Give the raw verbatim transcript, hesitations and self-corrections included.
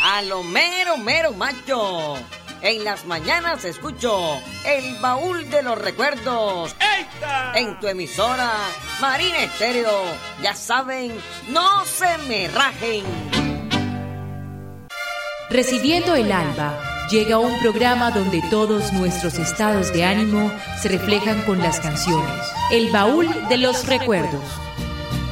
A lo mero, mero macho. En las mañanas escucho el baúl de los recuerdos. ¡Eita! En tu emisora Marina Estéreo. Ya saben, no se me rajen. Recibiendo el alba, llega un programa donde todos nuestros estados de ánimo se reflejan con las canciones. El baúl de los recuerdos.